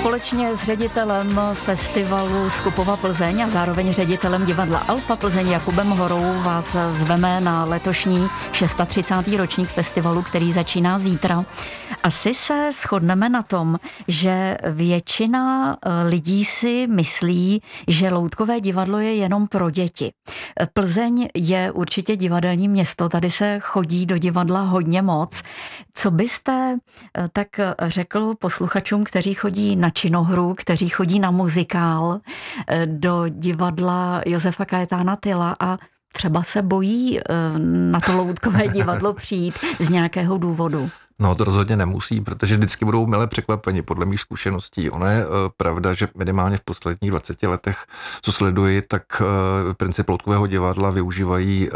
Společně s ředitelem festivalu Skupova Plzeň a zároveň ředitelem divadla Alfa Plzeň Jakubem Horou vás zveme na letošní 36. ročník festivalu, který začíná zítra. Asi se shodneme na tom, že většina lidí si myslí, že loutkové divadlo je jenom pro děti. Plzeň je určitě divadelní město, tady se chodí do divadla hodně moc. Co byste tak řekl posluchačům, kteří chodí na činohru, kteří chodí na muzikál, do divadla Josefa Kajetána Tyla a třeba se bojí na to loutkové divadlo přijít z nějakého důvodu? No to rozhodně nemusí, protože vždycky budou mile překvapeni podle mých zkušeností. Ono je pravda, že minimálně v posledních 20 letech, co sleduji, tak princip loutkového divadla využívají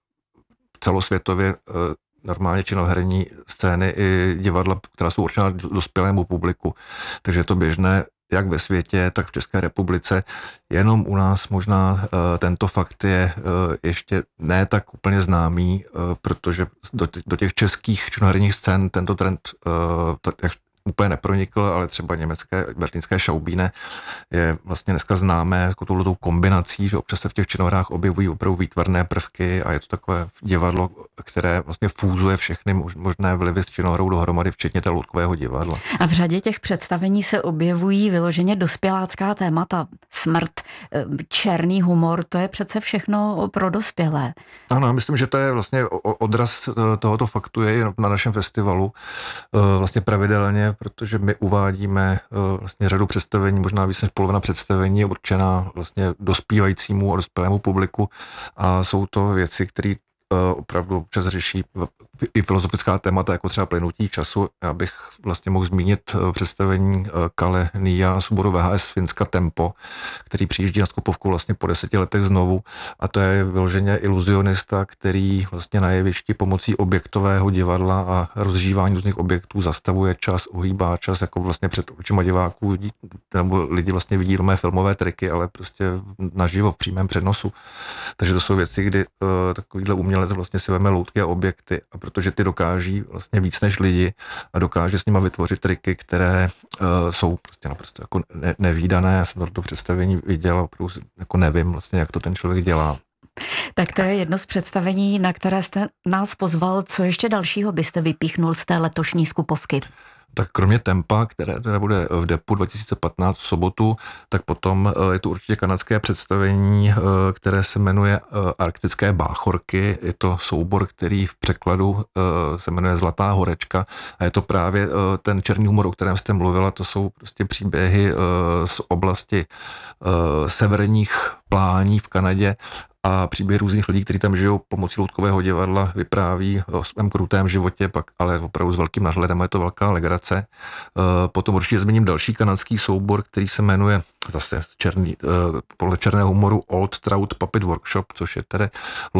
celosvětově normálně činoherní scény i divadla, která jsou určená dospělému publiku. Takže je to běžné jak ve světě, tak v České republice. Jenom u nás možná tento fakt je ještě ne tak úplně známý, protože do těch českých činoherních scén tento trend úplně nepronikl, ale třeba německé berlínské Schaubühne je vlastně dneska známé jako touhletou kombinací, že občas se v těch činohrách objevují opravdu výtvarné prvky a je to takové divadlo, které vlastně fúzuje všechny možné vlivy s činohrou dohromady, včetně té loutkového divadla. A v řadě těch představení se objevují vyloženě dospělácká témata. Smrt, černý humor, to je přece všechno pro dospělé. Ano, myslím, že to je vlastně odraz tohoto faktu je na našem festivalu vlastně pravidelně, protože my uvádíme vlastně řadu představení, možná víc než polovina představení je určená vlastně dospívajícímu a dospělému publiku a jsou to věci, které opravdu občas řeší i filozofická témata, jako třeba plynutí času. Já bych vlastně mohl zmínit představení Kalle Nia souboru VHS Finska Tempo, který přijíždí na Skupovku vlastně po 10 letech znovu a to je vyloženě iluzionista, který vlastně na jevišti pomocí objektového divadla a rozžívání různých objektů zastavuje čas, uhýbá čas, jako vlastně před očima diváků, nebo lidi vlastně vidí mé filmové triky, ale prostě naživo v přímém přenosu. Takže to jsou věci, kdy takovýhle umělec vlastně si veme loutky a objekty a protože ty dokáží vlastně víc než lidi a dokáže s nima vytvořit triky, které jsou prostě naprosto jako nevídané. Já jsem to představení viděl a opravdu jako nevím vlastně, jak to ten člověk dělá. Tak to je jedno z představení, na které jste nás pozval. Co ještě dalšího byste vypíchnul z té letošní Skupovky? Tak kromě Tempa, které bude v Depu 2015 v sobotu, tak potom je tu určitě kanadské představení, které se jmenuje Arktické báchorky. Je to soubor, který v překladu se jmenuje Zlatá horečka a je to právě ten černý humor, o kterém jste mluvila, to jsou prostě příběhy z oblasti severních plání v Kanadě a příběh různých lidí, kteří tam žijou pomocí loutkového divadla, vypráví o svém krutém životě, pak ale opravdu s velkým nadhledem, je to velká legrace. Potom určitě zmíním další kanadský soubor, který se jmenuje zase podle černého humoru Old Trout Puppet Workshop, což je tedy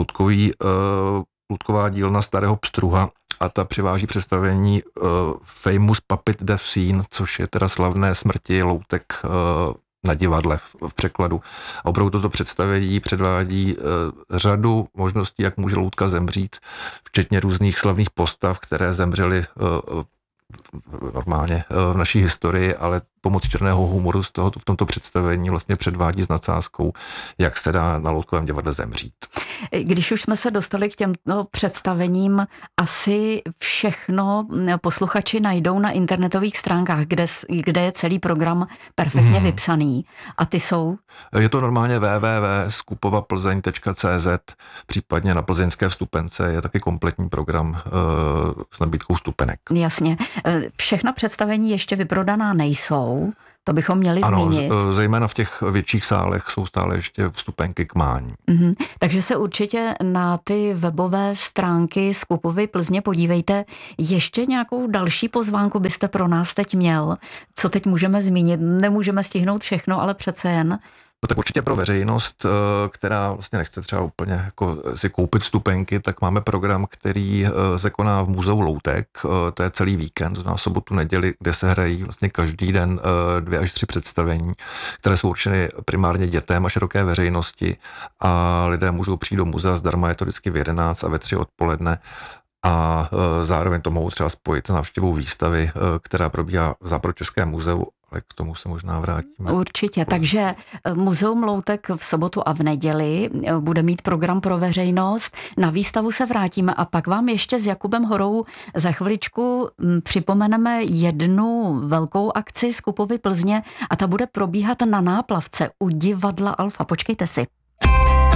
loutková dílna starého pstruha a ta přiváží představení Famous Puppet Death Scene, což je teda slavné smrti loutek na divadle v překladu. A opravdu toto představení předvádí řadu možností, jak může loutka zemřít, včetně různých slavných postav, které zemřely normálně v naší historii, ale pomocí černého humoru v tomto představení vlastně předvádí s nadsázkou, jak se dá na loutkovém divadle zemřít. Když už jsme se dostali k těmto představením, asi všechno posluchači najdou na internetových stránkách, kde je celý program perfektně vypsaný. A ty jsou? Je to normálně www.skupovaplzeň.cz, případně na plzeňské vstupence je taky kompletní program s nabídkou vstupenek. Jasně. Všechna představení ještě vyprodaná nejsou. To bychom měli zmínit. Ano, zejména v těch větších sálech jsou stále ještě vstupenky k mání. Takže se určitě na ty webové stránky Skupovy Plzně podívejte. Ještě nějakou další pozvánku byste pro nás teď měl? Co teď můžeme zmínit? Nemůžeme stihnout všechno, ale přece jen. No tak určitě pro veřejnost, která vlastně nechce třeba úplně jako si koupit vstupenky, tak máme program, který se koná v Muzeu loutek, to je celý víkend, na sobotu, neděli, kde se hrají vlastně každý den 2 až 3 představení, které jsou určeny primárně dětem a široké veřejnosti a lidé můžou přijít do muzea zdarma, je to vždycky v 11 a ve 3 odpoledne. A zároveň to mohou třeba spojit s návštěvou výstavy, která probíhá v Západočeském muzeu, ale k tomu se možná vrátíme. Určitě, takže Muzeum loutek v sobotu a v neděli bude mít program pro veřejnost. Na výstavu se vrátíme a pak vám ještě s Jakubem Horou za chviličku připomeneme jednu velkou akci z Skupovy Plzně a ta bude probíhat na Náplavce u divadla Alfa. Počkejte si.